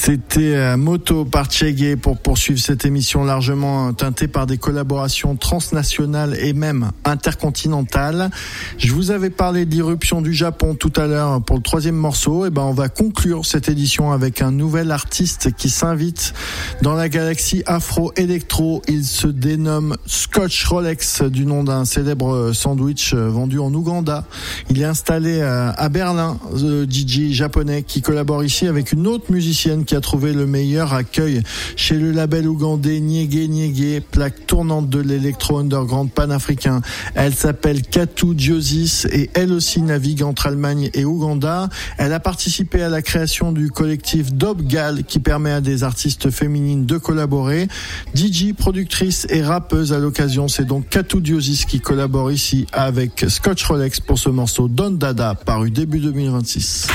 C'était Moto par Tchégué pour poursuivre cette émission largement teintée par des collaborations transnationales et même intercontinentales. Je vous avais parlé de l'irruption du Japon tout à l'heure pour le 3e morceau. Et on va conclure cette édition avec un nouvel artiste qui s'invite dans la galaxie afro-électro. Il se dénomme Scotch Rolex, du nom d'un célèbre sandwich vendu en Ouganda. Il est installé à Berlin, DJ japonais qui collabore ici avec une autre musicienne qui a trouvé le meilleur accueil chez le label ougandais Nyege Nyege, plaque tournante de l'électro underground panafricain. Elle s'appelle Katou Diosis et elle aussi navigue entre Allemagne et Ouganda. Elle a participé à la création du collectif Dobgal qui permet à des artistes féminines de collaborer. DJ, productrice et rappeuse à l'occasion, c'est donc Katou Diosis qui collabore ici avec Scotch Rolex pour ce morceau Don Dada paru début 2026.